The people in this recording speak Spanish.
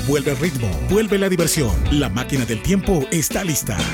Vuelve el ritmo, vuelve la diversión. La máquina del tiempo está lista.